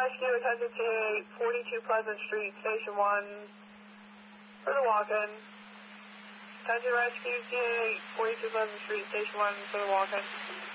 Rescue, attention TA, 42 Pleasant Street, Station 1, for the walk-in. Attention Rescue, TA, 42 Pleasant Street, Station 1, for the walk-in.